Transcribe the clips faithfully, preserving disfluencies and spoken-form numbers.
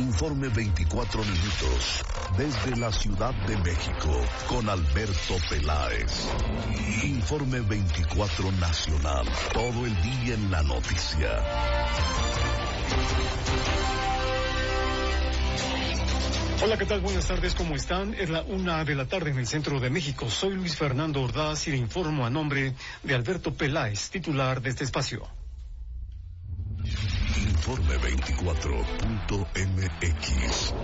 Informe veinticuatro minutos, desde la Ciudad de México, con Alberto Peláez. Informe veinticuatro nacional, todo el día en la noticia. Hola, ¿qué tal? Buenas tardes, ¿cómo están? Es la una de la tarde en el centro de México. Soy Luis Fernando Ordaz y le informo a nombre de Alberto Peláez, titular de este espacio. Informe veinticuatro punto M X.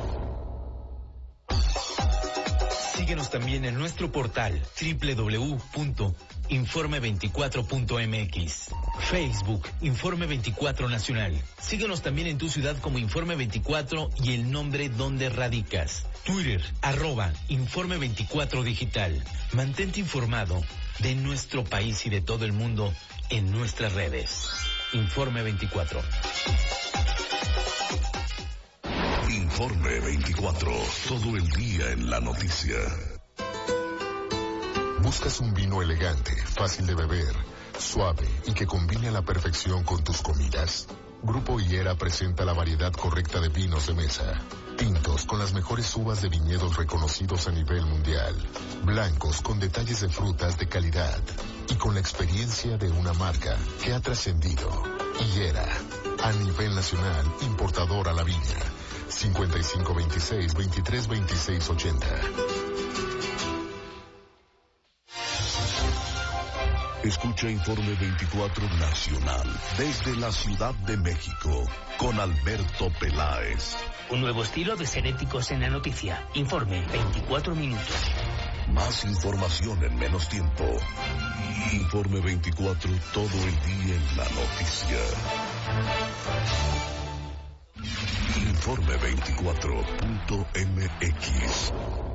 Síguenos también en nuestro portal doble u doble u doble u punto informe veinticuatro punto M X. Facebook, Informe veinticuatro Nacional. Síguenos también en tu ciudad como Informe veinticuatro y el nombre donde radicas. Twitter, arroba Informe veinticuatro Digital. Mantente informado de nuestro país y de todo el mundo en nuestras redes. Informe veinticuatro. Informe veinticuatro, todo el día en la noticia. ¿Buscas un vino elegante, fácil de beber, suave y que combine a la perfección con tus comidas? Grupo Higuera presenta la variedad correcta de vinos de mesa. Tintos con las mejores uvas de viñedos reconocidos a nivel mundial. Blancos con detalles de frutas de calidad. Y con la experiencia de una marca que ha trascendido. Higuera, a nivel nacional, importador a la viña. cincuenta y cinco veintiséis, veintitrés veintiséis ochenta. Escucha Informe veinticuatro Nacional, desde la Ciudad de México, con Alberto Peláez. Un nuevo estilo de ser éticos en la noticia. Informe veinticuatro minutos. Más información en menos tiempo. Informe veinticuatro, todo el día en la noticia. Informe veinticuatro punto M X.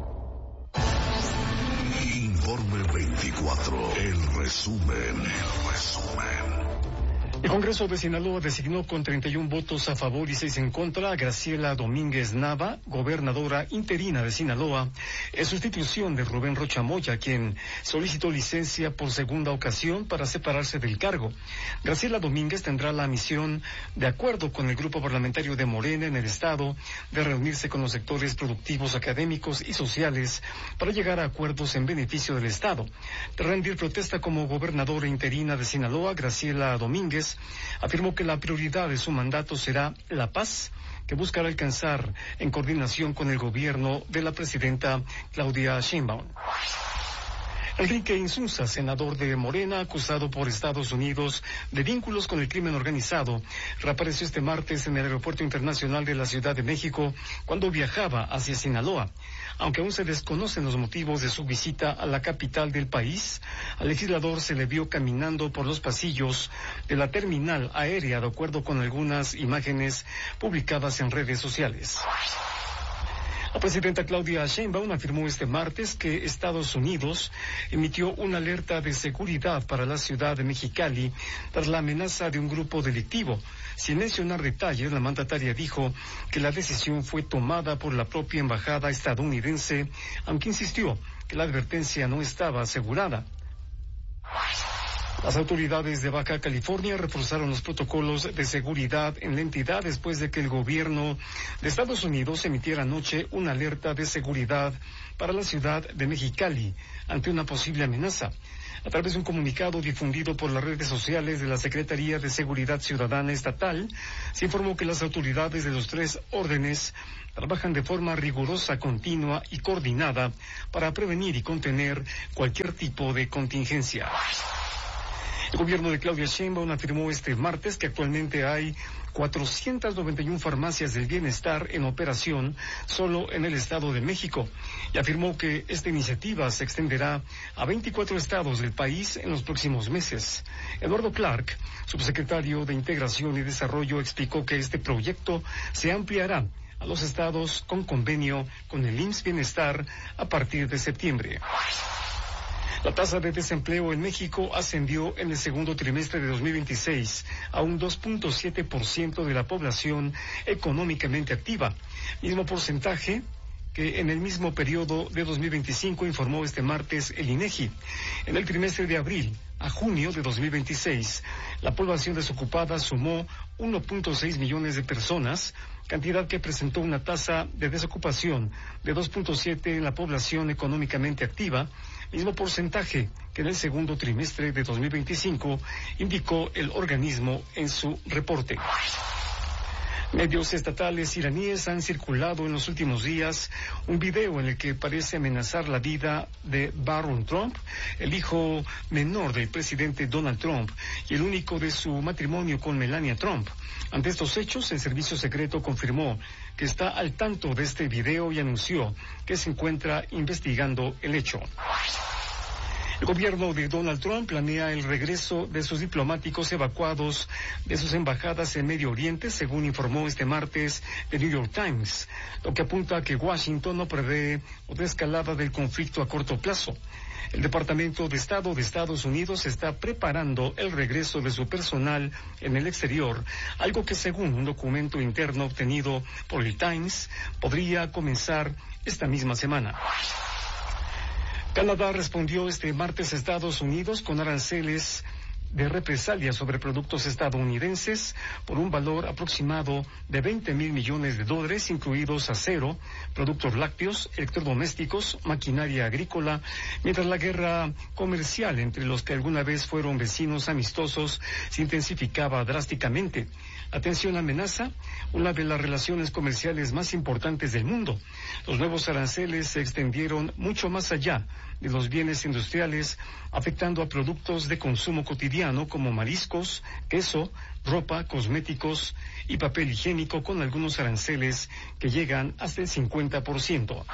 Informe veinticuatro, el resumen, el resumen. El Congreso de Sinaloa designó con treinta y un votos a favor y seis en contra a Graciela Domínguez Nava, gobernadora interina de Sinaloa, en sustitución de Rubén Rocha Moya, quien solicitó licencia por segunda ocasión para separarse del cargo. Graciela Domínguez tendrá la misión, de acuerdo con el grupo parlamentario de Morena en el estado, de reunirse con los sectores productivos, académicos y sociales para llegar a acuerdos en beneficio del estado. De rendir protesta como gobernadora interina de Sinaloa, Graciela Domínguez afirmó que la prioridad de su mandato será la paz, que buscará alcanzar en coordinación con el gobierno de la presidenta Claudia Sheinbaum. Enrique Insunza, senador de Morena, acusado por Estados Unidos de vínculos con el crimen organizado, reapareció este martes en el Aeropuerto Internacional de la Ciudad de México cuando viajaba hacia Sinaloa. Aunque aún se desconocen los motivos de su visita a la capital del país, al legislador se le vio caminando por los pasillos de la terminal aérea, de acuerdo con algunas imágenes publicadas en redes sociales. La presidenta Claudia Sheinbaum afirmó este martes que Estados Unidos emitió una alerta de seguridad para la ciudad de Mexicali tras la amenaza de un grupo delictivo. Sin mencionar detalles, la mandataria dijo que la decisión fue tomada por la propia embajada estadounidense, aunque insistió que la advertencia no estaba asegurada. Las autoridades de Baja California reforzaron los protocolos de seguridad en la entidad después de que el gobierno de Estados Unidos emitiera anoche una alerta de seguridad para la ciudad de Mexicali ante una posible amenaza. A través de un comunicado difundido por las redes sociales de la Secretaría de Seguridad Ciudadana Estatal, se informó que las autoridades de los tres órdenes trabajan de forma rigurosa, continua y coordinada para prevenir y contener cualquier tipo de contingencia. El gobierno de Claudia Sheinbaum afirmó este martes que actualmente hay cuatrocientas noventa y una farmacias del bienestar en operación solo en el Estado de México y afirmó que esta iniciativa se extenderá a veinticuatro estados del país en los próximos meses. Eduardo Clark, subsecretario de Integración y Desarrollo, explicó que este proyecto se ampliará a los estados con convenio con el I M S S Bienestar a partir de septiembre. La tasa de desempleo en México ascendió en el segundo trimestre de dos mil veintiséis a un dos punto siete por ciento de la población económicamente activa, mismo porcentaje que en el mismo periodo de dos mil veinticinco, informó este martes el INEGI. En el trimestre de abril a junio de dos mil veintiséis, la población desocupada sumó uno punto seis millones de personas, cantidad que presentó una tasa de desocupación de dos punto siete en la población económicamente activa, mismo porcentaje que en el segundo trimestre de dos mil veinticinco, indicó el organismo en su reporte. Medios estatales iraníes han circulado en los últimos días un video en el que parece amenazar la vida de Barron Trump, el hijo menor del presidente Donald Trump y el único de su matrimonio con Melania Trump. Ante estos hechos, el servicio secreto confirmó que está al tanto de este video y anunció que se encuentra investigando el hecho. El gobierno de Donald Trump planea el regreso de sus diplomáticos evacuados de sus embajadas en Medio Oriente, según informó este martes The New York Times, lo que apunta a que Washington no prevé otra escalada del conflicto a corto plazo. El Departamento de Estado de Estados Unidos está preparando el regreso de su personal en el exterior, algo que, según un documento interno obtenido por el Times, podría comenzar esta misma semana. Canadá respondió este martes a Estados Unidos con aranceles de represalia sobre productos estadounidenses por un valor aproximado de veinte mil millones de dólares, incluidos acero, productos lácteos, electrodomésticos, maquinaria agrícola, mientras la guerra comercial entre los que alguna vez fueron vecinos amistosos se intensificaba drásticamente. Atención, amenaza una de las relaciones comerciales más importantes del mundo. Los nuevos aranceles se extendieron mucho más allá de los bienes industriales, afectando a productos de consumo cotidiano como mariscos, queso, ropa, cosméticos y papel higiénico, con algunos aranceles que llegan hasta el cincuenta por ciento.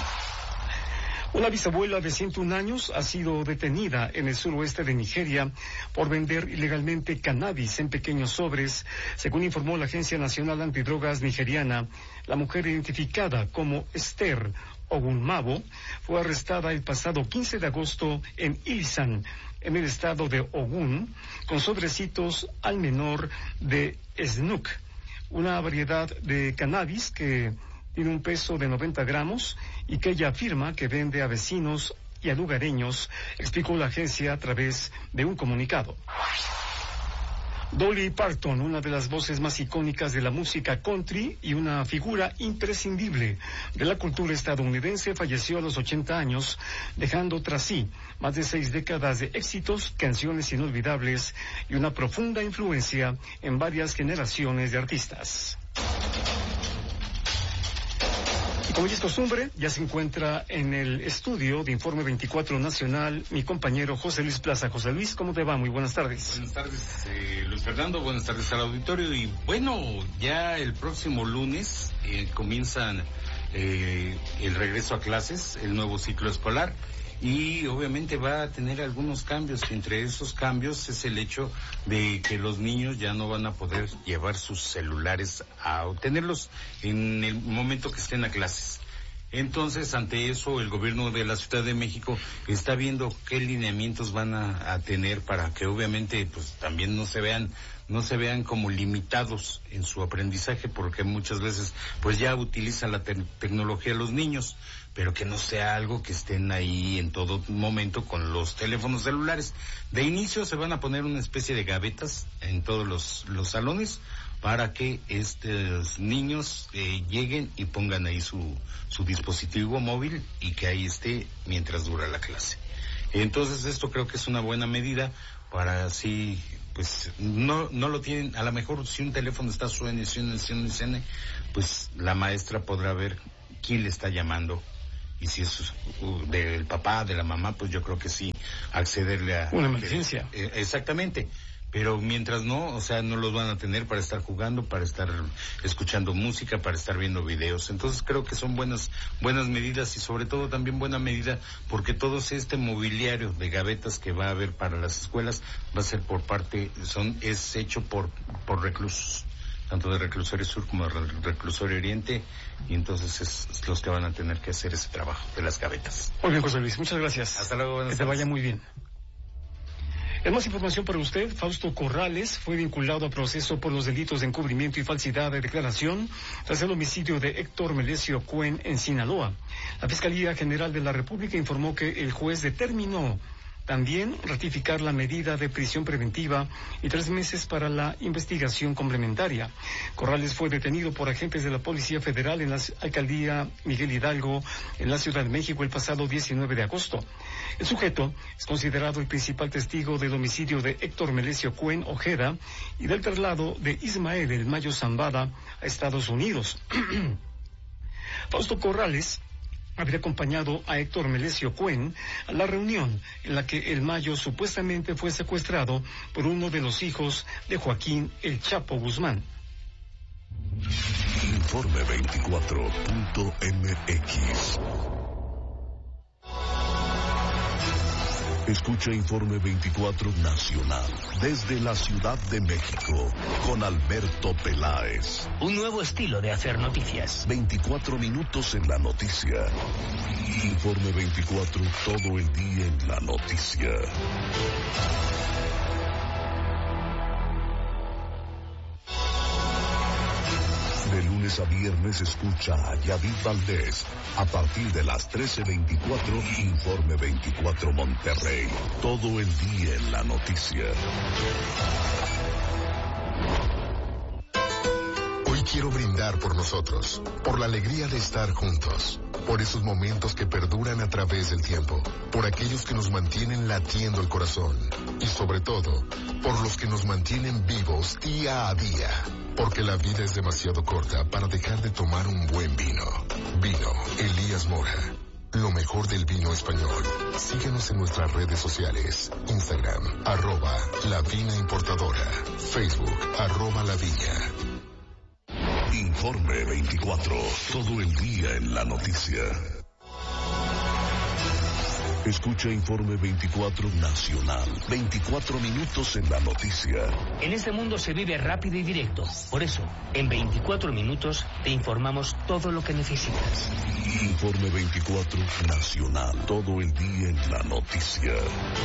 Una bisabuela de ciento uno años ha sido detenida en el suroeste de Nigeria por vender ilegalmente cannabis en pequeños sobres, según informó la Agencia Nacional Antidrogas nigeriana. La mujer, identificada como Esther Ogunmabo, fue arrestada el pasado quince de agosto en Ilisan, en el estado de Ogun, con sobrecitos al menor de Snook, una variedad de cannabis que tiene un peso de noventa gramos y que ella afirma que vende a vecinos y a lugareños, explicó la agencia a través de un comunicado. Dolly Parton, una de las voces más icónicas de la música country y una figura imprescindible de la cultura estadounidense, falleció a los ochenta años, dejando tras sí más de seis décadas de éxitos, canciones inolvidables y una profunda influencia en varias generaciones de artistas. Y como ya es costumbre, ya se encuentra en el estudio de Informe veinticuatro Nacional mi compañero José Luis Plaza. José Luis, ¿cómo te va? Muy buenas tardes. Buenas tardes, eh, Luis Fernando, buenas tardes al auditorio. Y bueno, ya el próximo lunes eh, comienzan eh, el regreso a clases, el nuevo ciclo escolar. Y obviamente va a tener algunos cambios. Entre esos cambios es el hecho de que los niños ya no van a poder llevar sus celulares a obtenerlos en el momento que estén a clases. Entonces, ante eso, el gobierno de la Ciudad de México está viendo qué lineamientos van a, a tener para que obviamente pues también no se vean no se vean como limitados en su aprendizaje, porque muchas veces pues ya utilizan la te- tecnología los niños, pero que no sea algo que estén ahí en todo momento con los teléfonos celulares. De inicio se van a poner una especie de gavetas en todos los, los salones para que estos niños eh, lleguen y pongan ahí su, su dispositivo móvil y que ahí esté mientras dura la clase. Entonces esto creo que es una buena medida para así, pues no no lo tienen, a lo mejor si un teléfono está suene, suene, suene, suene, pues la maestra podrá ver quién le está llamando. Y si es uh, del papá, de la mamá, pues yo creo que sí, accederle a... Una emergencia. Eh, exactamente. Pero mientras no, o sea, no los van a tener para estar jugando, para estar escuchando música, para estar viendo videos. Entonces creo que son buenas buenas medidas y sobre todo también buena medida porque todo este mobiliario de gavetas que va a haber para las escuelas va a ser por parte, son es hecho por por reclusos, tanto de Reclusorio Sur como de Reclusorio Oriente, y entonces es, es los que van a tener que hacer ese trabajo de las gavetas. Muy bien, José Luis, muchas gracias. Hasta luego, buenas Que te tardes. vaya muy bien. En más información para usted, Fausto Corrales fue vinculado a proceso por los delitos de encubrimiento y falsedad de declaración tras el homicidio de Héctor Melesio Cuen en Sinaloa. La Fiscalía General de la República informó que el juez determinó También ratificar la medida de prisión preventiva y tres meses para la investigación complementaria. Corrales fue detenido por agentes de la Policía Federal en la alcaldía Miguel Hidalgo, en la Ciudad de México, el pasado diecinueve de agosto. El sujeto es considerado el principal testigo del homicidio de Héctor Melesio Cuen Ojeda y del traslado de Ismael El Mayo Zambada a Estados Unidos. Fausto Corrales habría acompañado a Héctor Melesio Cuen a la reunión en la que El Mayo supuestamente fue secuestrado por uno de los hijos de Joaquín El Chapo Guzmán. Informe veinticuatro punto M X. Escucha Informe veinticuatro Nacional desde la Ciudad de México con Alberto Peláez. Un nuevo estilo de hacer noticias. veinticuatro minutos en la noticia. Informe veinticuatro, todo el día en la noticia. De lunes a viernes escucha a Yadid Valdés a partir de las trece veinticuatro, Informe veinticuatro Monterrey. Todo el día en la noticia. Hoy quiero brindar por nosotros, por la alegría de estar juntos, por esos momentos que perduran a través del tiempo, por aquellos que nos mantienen latiendo el corazón y sobre todo, por los que nos mantienen vivos día a día. Porque la vida es demasiado corta para dejar de tomar un buen vino. Vino Elías Mora. Lo mejor del vino español. Síguenos en nuestras redes sociales. Instagram, arroba La Vina Importadora. Facebook, arroba La Viña. Informe veinticuatro, todo el día en la noticia. Escucha Informe veinticuatro Nacional. veinticuatro minutos en la noticia. En este mundo se vive rápido y directo. Por eso, en veinticuatro minutos te informamos todo lo que necesitas. Informe veinticuatro Nacional. Todo el día en la noticia.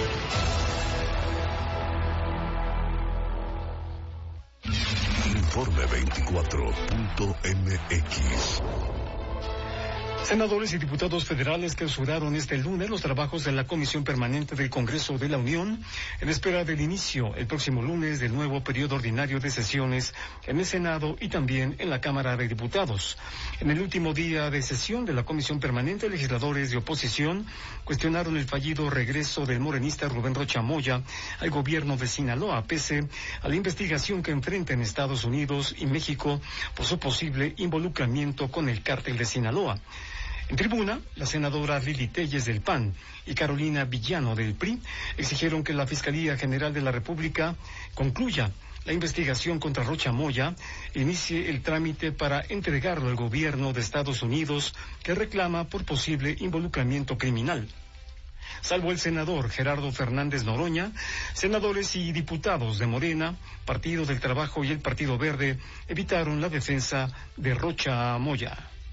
Informe veinticuatro punto M X. Senadores y diputados federales clausuraron este lunes los trabajos de la Comisión Permanente del Congreso de la Unión en espera del inicio el próximo lunes del nuevo periodo ordinario de sesiones en el Senado y también en la Cámara de Diputados. En el último día de sesión de la Comisión Permanente, legisladores de oposición cuestionaron el fallido regreso del morenista Rubén Rocha Moya al gobierno de Sinaloa, pese a la investigación que enfrenta en Estados Unidos y México por su posible involucramiento con el cártel de Sinaloa. En tribuna, la senadora Lili Telles del P A N y Carolina Villano del P R I exigieron que la Fiscalía General de la República concluya la investigación contra Rocha Moya e inicie el trámite para entregarlo al gobierno de Estados Unidos, que reclama por posible involucramiento criminal. Salvo el senador Gerardo Fernández Noroña, senadores y diputados de Morena, Partido del Trabajo y el Partido Verde evitaron la defensa de Rocha Moya.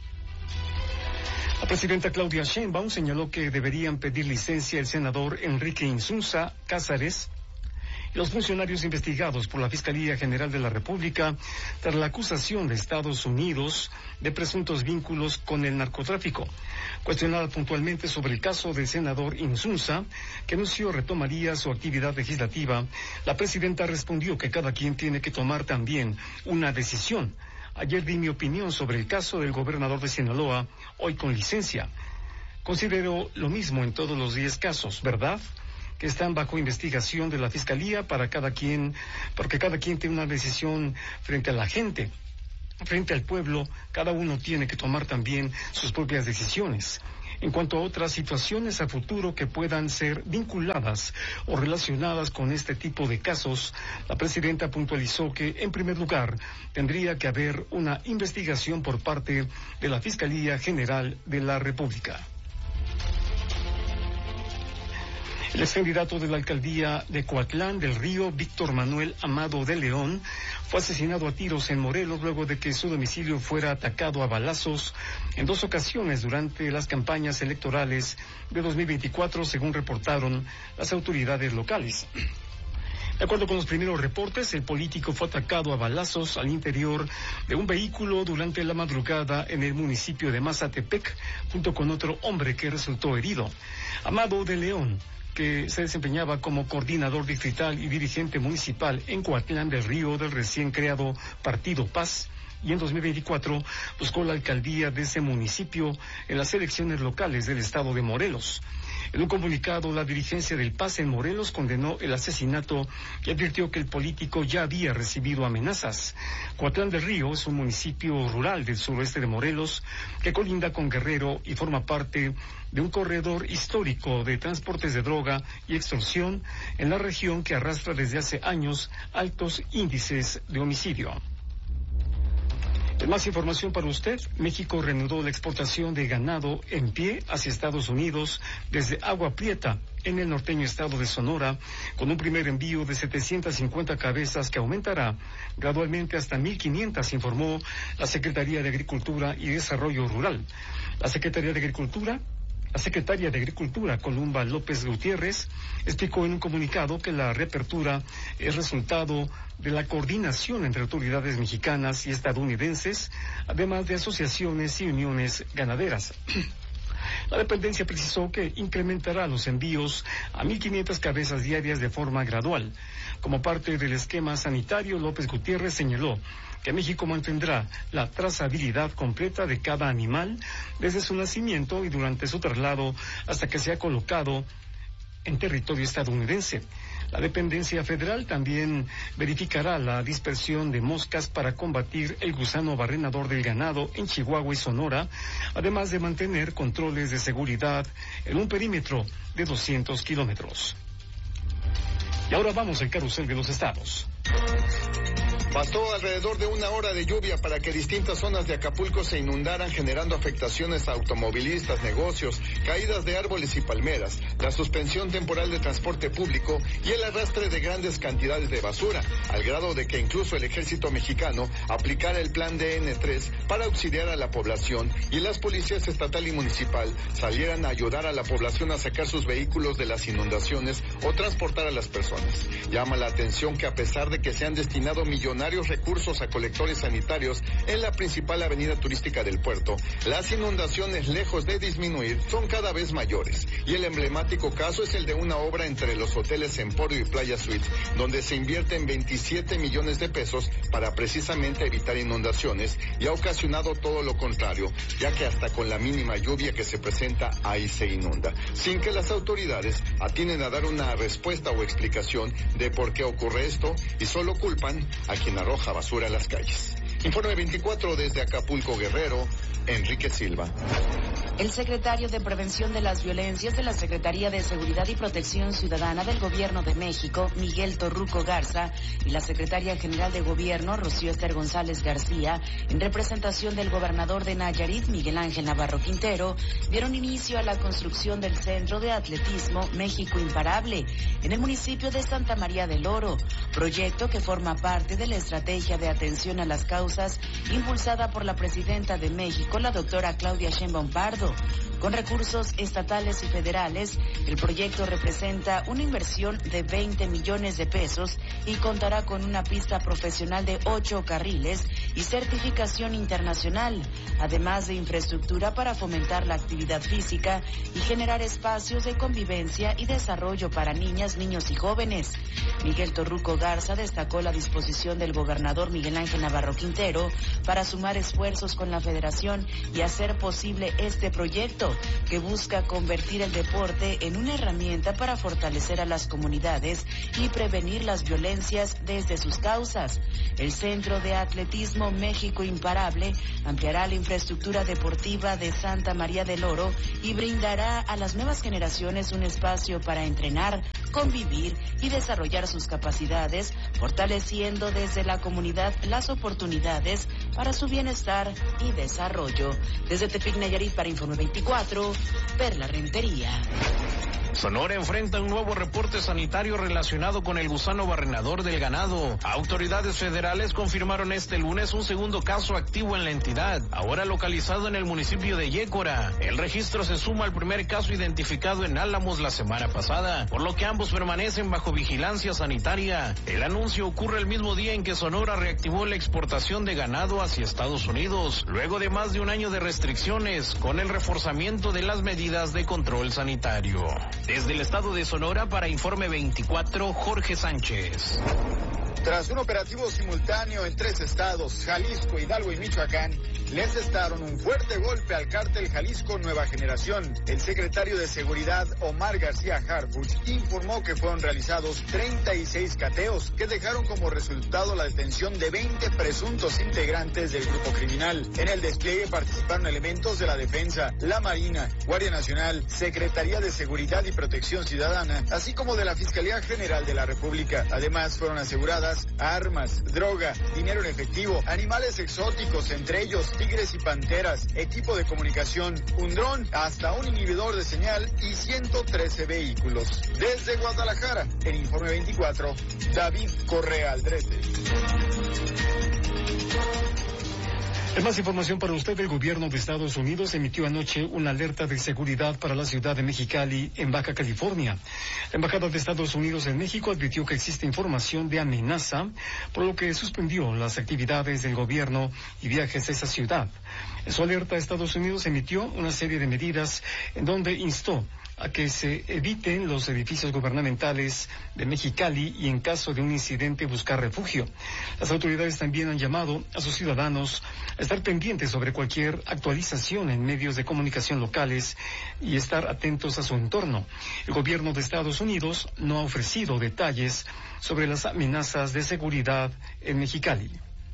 La presidenta Claudia Sheinbaum señaló que deberían pedir licencia el senador Enrique Insunza Cázares y los funcionarios investigados por la Fiscalía General de la República tras la acusación de Estados Unidos de presuntos vínculos con el narcotráfico. Cuestionada puntualmente sobre el caso del senador Insunza, que anunció retomaría su actividad legislativa, la presidenta respondió que cada quien tiene que tomar también una decisión. Ayer di mi opinión sobre el caso del gobernador de Sinaloa, hoy con licencia. Considero lo mismo en todos los diez casos, ¿verdad? Que están bajo investigación de la Fiscalía para cada quien, porque cada quien tiene una decisión frente a la gente, frente al pueblo, cada uno tiene que tomar también sus propias decisiones. En cuanto a otras situaciones a futuro que puedan ser vinculadas o relacionadas con este tipo de casos, la presidenta puntualizó que, en primer lugar, tendría que haber una investigación por parte de la Fiscalía General de la República. El excandidato de la alcaldía de Coatlán del Río, Víctor Manuel Amado de León, fue asesinado a tiros en Morelos luego de que su domicilio fuera atacado a balazos en dos ocasiones durante las campañas electorales de dos mil veinticuatro, según reportaron las autoridades locales. De acuerdo con los primeros reportes, el político fue atacado a balazos al interior de un vehículo durante la madrugada en el municipio de Mazatepec, junto con otro hombre que resultó herido. Amado de León que se desempeñaba como coordinador distrital y dirigente municipal en Coatlán del Río del recién creado Partido Paz, y en dos mil veinticuatro buscó la alcaldía de ese municipio en las elecciones locales del estado de Morelos. En un comunicado, la dirigencia del Paz en Morelos condenó el asesinato y advirtió que el político ya había recibido amenazas. Coatlán del Río es un municipio rural del suroeste de Morelos que colinda con Guerrero y forma parte de un corredor histórico de transportes de droga y extorsión en la región que arrastra desde hace años altos índices de homicidio. Más información para usted. México reanudó la exportación de ganado en pie hacia Estados Unidos desde Agua Prieta, en el norteño estado de Sonora, con un primer envío de setecientas cincuenta cabezas que aumentará gradualmente hasta mil quinientas, informó la Secretaría de Agricultura y Desarrollo Rural. La Secretaría de Agricultura La secretaria de Agricultura, Columba López Gutiérrez, explicó en un comunicado que la reapertura es resultado de la coordinación entre autoridades mexicanas y estadounidenses, además de asociaciones y uniones ganaderas. La dependencia precisó que incrementará los envíos a mil quinientas cabezas diarias de forma gradual. Como parte del esquema sanitario, López Gutiérrez señaló que México mantendrá la trazabilidad completa de cada animal desde su nacimiento y durante su traslado hasta que sea colocado en territorio estadounidense. La dependencia federal también verificará la dispersión de moscas para combatir el gusano barrenador del ganado en Chihuahua y Sonora, además de mantener controles de seguridad en un perímetro de doscientos kilómetros. Y ahora vamos al carrusel de los estados. Bastó alrededor de una hora de lluvia para que distintas zonas de Acapulco se inundaran, generando afectaciones a automovilistas, negocios, caídas de árboles y palmeras, la suspensión temporal de transporte público y el arrastre de grandes cantidades de basura, al grado de que incluso el ejército mexicano aplicara el plan D N tres para auxiliar a la población y las policías estatal y municipal salieran a ayudar a la población a sacar sus vehículos de las inundaciones o transportar a las personas. Llama la atención que a pesar de que se han destinado millonarios recursos a colectores sanitarios en la principal avenida turística del puerto, las inundaciones, lejos de disminuir, son cada vez mayores. Y el emblemático caso es el de una obra entre los hoteles Emporio y Playa Suite, donde se invierten veintisiete millones de pesos para precisamente evitar inundaciones, y ha ocasionado todo lo contrario, ya que hasta con la mínima lluvia que se presenta, ahí se inunda, sin que las autoridades atinen a dar una respuesta o explicación de por qué ocurre esto, y solo culpan a quien arroja basura a las calles. Informe veinticuatro desde Acapulco, Guerrero, Enrique Silva. El secretario de Prevención de las Violencias de la Secretaría de Seguridad y Protección Ciudadana del Gobierno de México, Miguel Torruco Garza, y la secretaria general de Gobierno, Rocío Ester González García, en representación del gobernador de Nayarit, Miguel Ángel Navarro Quintero, dieron inicio a la construcción del Centro de Atletismo México Imparable en el municipio de Santa María del Oro, proyecto que forma parte de la estrategia de atención a las causas impulsada por la presidenta de México, la doctora Claudia Sheinbaum Pardo. Con recursos estatales y federales, el proyecto representa una inversión de veinte millones de pesos y contará con una pista profesional de ocho carriles y certificación internacional, además de infraestructura para fomentar la actividad física y generar espacios de convivencia y desarrollo para niñas, niños y jóvenes. Miguel Torruco Garza destacó la disposición del gobernador Miguel Ángel Navarro Quintero para sumar esfuerzos con la federación y hacer posible este proyecto, que busca convertir el deporte en una herramienta para fortalecer a las comunidades y prevenir las violencias desde sus causas. El Centro de Atletismo México Imparable ampliará la infraestructura deportiva de Santa María del Oro y brindará a las nuevas generaciones un espacio para entrenar, convivir y desarrollar sus capacidades, fortaleciendo desde la comunidad las oportunidades para su bienestar y desarrollo. Desde Tepic, Nayarit, para Informe veinticuatro, Perla Rentería. Sonora enfrenta un nuevo reporte sanitario relacionado con el gusano barrenador del ganado. Autoridades federales confirmaron este lunes un segundo caso activo en la entidad, ahora localizado en el municipio de Yécora. El registro se suma al primer caso identificado en Álamos la semana pasada, por lo que ambos permanecen bajo vigilancia sanitaria. El anuncio ocurre el mismo día en que Sonora reactivó la exportación de ganado hacia Estados Unidos, luego de más de un año de restricciones, con el reforzamiento de las medidas de control sanitario. Desde el estado de Sonora para Informe veinticuatro, Jorge Sánchez. Tras un operativo simultáneo en tres estados, Jalisco, Hidalgo y Michoacán, le asestaron un fuerte golpe al cártel Jalisco Nueva Generación. El secretario de Seguridad, Omar García Harfuch, informó que fueron realizados treinta y seis cateos que dejaron como resultado la detención de veinte presuntos integrantes del grupo criminal. En el despliegue participaron elementos de la Defensa, la Marina, Guardia Nacional, Secretaría de Seguridad y Protección Ciudadana, así como de la Fiscalía General de la República. Además, fueron aseguradas armas, droga, dinero en efectivo, animales exóticos, entre ellos tigres y panteras, equipo de comunicación, un dron, hasta un inhibidor de señal y ciento trece vehículos. Desde Guadalajara, en Informe veinticuatro, David Correa Aldrete. En más información para usted, el gobierno de Estados Unidos emitió anoche una alerta de seguridad para la ciudad de Mexicali, en Baja California. La Embajada de Estados Unidos en México advirtió que existe información de amenaza, por lo que suspendió las actividades del gobierno y viajes a esa ciudad. En su alerta, Estados Unidos emitió una serie de medidas en donde instó a que se eviten los edificios gubernamentales de Mexicali y en caso de un incidente buscar refugio. Las autoridades también han llamado a sus ciudadanos a estar pendientes sobre cualquier actualización en medios de comunicación locales y estar atentos a su entorno. El gobierno de Estados Unidos no ha ofrecido detalles sobre las amenazas de seguridad en Mexicali.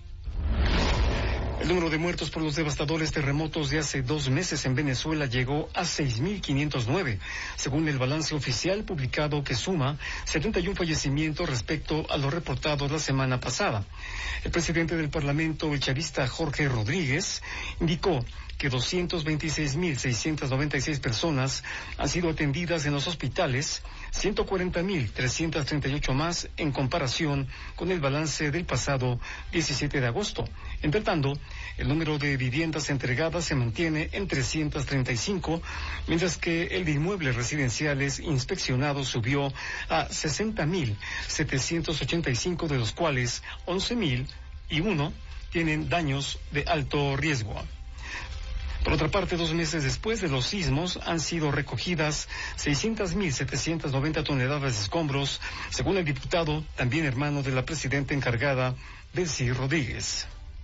El número de muertos por los devastadores terremotos de hace dos meses en Venezuela llegó a seis mil quinientos nueve, según el balance oficial publicado que suma setenta y uno fallecimientos respecto a lo reportado la semana pasada. El presidente del Parlamento, el chavista Jorge Rodríguez, indicó que doscientos veintiséis mil seiscientos noventa y seis personas han sido atendidas en los hospitales, ciento cuarenta mil trescientos treinta y ocho más en comparación con el balance del pasado diecisiete de agosto. Entre tanto, el número de viviendas entregadas se mantiene en trescientos treinta y cinco, mientras que el de inmuebles residenciales inspeccionados subió a sesenta mil setecientos ochenta y cinco, de los cuales once mil y uno tienen daños de alto riesgo. Por otra parte, dos meses después de los sismos han sido recogidas seiscientas mil setecientos noventa toneladas de escombros, según el diputado, también hermano de la presidenta encargada, Delcy Rodríguez.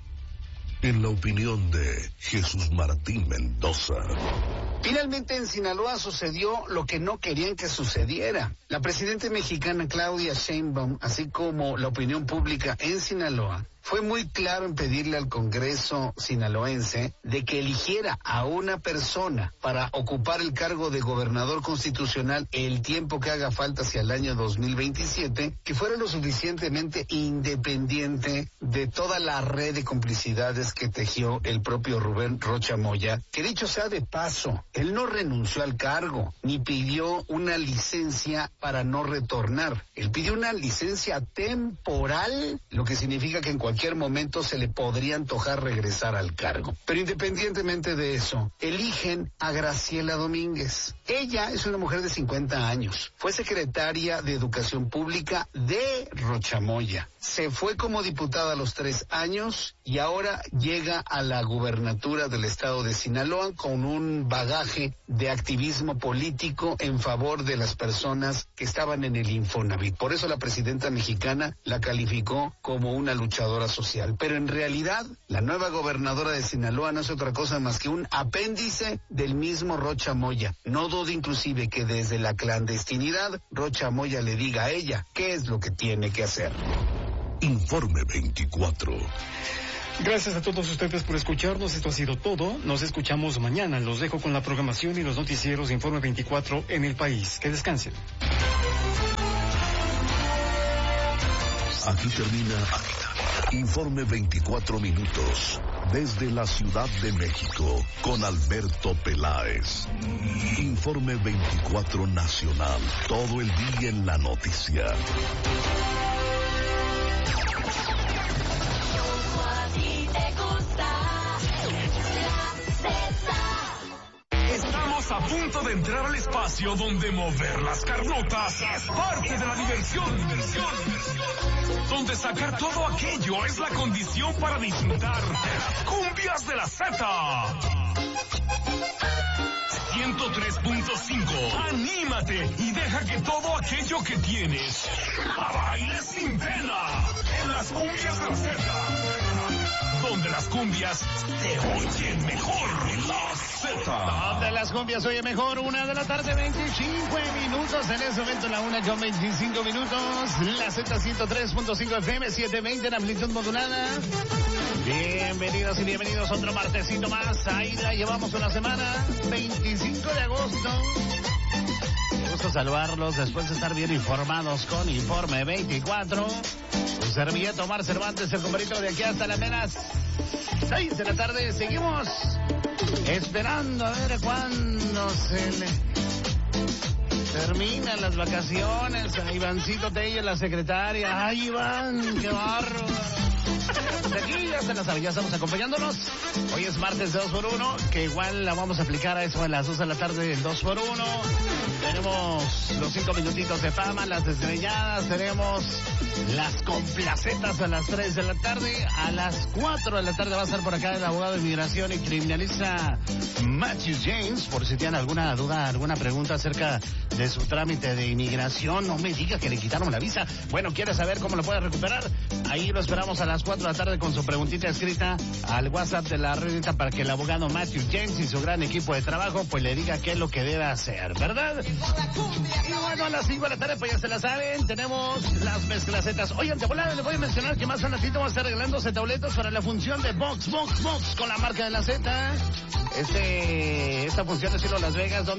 En la opinión de Jesús Martín Mendoza. Finalmente en Sinaloa sucedió lo que no querían que sucediera. La presidenta mexicana Claudia Sheinbaum, así como la opinión pública en Sinaloa, fue muy claro en pedirle al Congreso sinaloense de que eligiera a una persona para ocupar el cargo de gobernador constitucional el tiempo que haga falta hacia el año dos mil veintisiete, que fuera lo suficientemente independiente de toda la red de complicidades que tejió el propio Rubén Rocha Moya, que dicho sea de paso, él no renunció al cargo, ni pidió una licencia para no retornar. Él pidió una licencia temporal, lo que significa que en cualquier cualquier momento se le podría antojar regresar al cargo. Pero independientemente de eso, eligen a Graciela Domínguez. Ella es una mujer de cincuenta años. Fue secretaria de Educación Pública de Rocha Moya. Se fue como diputada a los tres años y ahora llega a la gubernatura del estado de Sinaloa con un bagaje de activismo político en favor de las personas que estaban en el Infonavit. Por eso la presidenta mexicana la calificó como una luchadora social. Pero en realidad, la nueva gobernadora de Sinaloa no es otra cosa más que un apéndice del mismo Rocha Moya. No dudo inclusive que desde la clandestinidad, Rocha Moya le diga a ella qué es lo que tiene que hacer. Informe veinticuatro. Gracias a todos ustedes por escucharnos. Esto ha sido todo. Nos escuchamos mañana. Los dejo con la programación y los noticieros de Informe veinticuatro en el país. Que descansen. Aquí termina Informe veinticuatro minutos. Desde la Ciudad de México, con Alberto Peláez. Informe veinticuatro Nacional. Todo el día en la noticia. Estamos a punto de entrar al espacio donde mover las carnotas es parte de la diversión. diversión. Donde sacar todo aquello es la condición para disfrutar de las cumbias de la Z. ciento tres punto cinco. Anímate y deja que todo aquello que tienes baile sin pena en las cumbias de la Z. Donde las cumbias te oyen mejor. La Z. Donde las cumbias oye mejor. Una de la tarde, veinticinco minutos. En ese momento la una con veinticinco minutos. La Z ciento tres punto cinco F M, setecientos veinte en amplitud modulada. Bienvenidos y bienvenidos a otro martesito más. Ahí la llevamos una semana. veinticinco de agosto. Me gusta saludarlos después de estar bien informados con Informe veinticuatro. Su servilleta Omar Cervantes, el compañero de aquí hasta las menos seis de la tarde. Seguimos esperando a ver cuándo se le terminan las vacaciones a Ivancito Telle, la secretaria. Ay, Iván, qué bárbaro. De aquí ya se la sabe, ya estamos acompañándonos. Hoy es martes de dos por uno, que igual la vamos a aplicar a eso a las dos de la tarde del dos por uno. Tenemos los cinco minutitos de fama, las estrelladas, tenemos las complacetas a las tres de la tarde. A las cuatro de la tarde va a estar por acá el abogado de inmigración y criminalista Matthew James, por si tienen alguna duda, alguna pregunta acerca de su trámite de inmigración. No me diga que le quitaron la visa. Bueno, ¿quiere saber cómo lo puede recuperar? Ahí lo esperamos a las cuatro de la tarde con su preguntita escrita al WhatsApp de la redita para que el abogado Matthew James y su gran equipo de trabajo pues le diga qué es lo que debe hacer, ¿verdad? Y bueno, a las cinco de la tarde pues ya se la saben, tenemos las mezclacetas. Oye, ante volada les voy a mencionar que más al ratito va a estar arreglándose tabletos para la función de Box, Box, Box con la marca de la Z. Este, esta función es en Las Vegas, donde